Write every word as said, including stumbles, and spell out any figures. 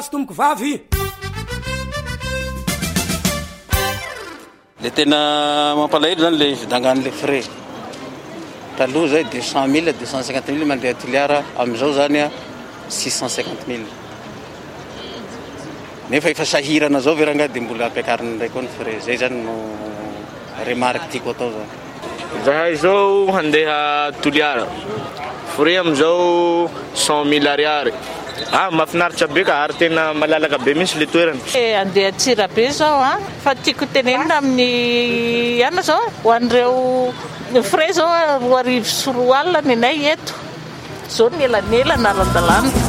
azy tomboky vavy. Le tena mampalahelo zany le vidangan'le frais. Taloha zay deux cent mille deux cent cinquante mille mandeha tiliara, amizao zany a six cent cinquante mille. Nefa efa sahirana zao veranga dia mbola ampiakarina ndray koa ny frais. Zay zany no remarque tiako atao zany. Zahay zao handeha toliara, frais amizao cent mille ariary. Ah, mahafinaritra be ka ary tena malalaka be mihitsy le toerana. Eh, andeha Antsirabe zao a, fa tiako tenenina amin'ny ana zao ho an'ireo frais zao roa arivo sy roa alina ny anay eto. Zao ny elanelana ara-dalàna.